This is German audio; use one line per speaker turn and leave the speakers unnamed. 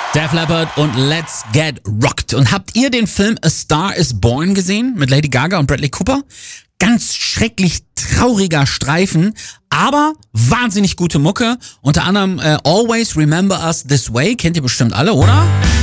Def Leppard und Let's Get Rocked. Und habt ihr den Film A Star is Born gesehen mit Lady Gaga und Bradley Cooper? Ganz schrecklich trauriger Streifen, aber wahnsinnig gute Mucke. Unter anderem Always Remember Us This Way, kennt ihr bestimmt alle, oder?